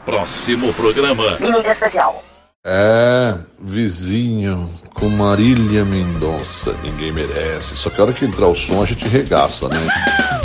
Próximo programa. Mímica especial. Vizinho, com Marília Mendonça, ninguém merece. Só que a hora que entrar o som a gente regaça, né?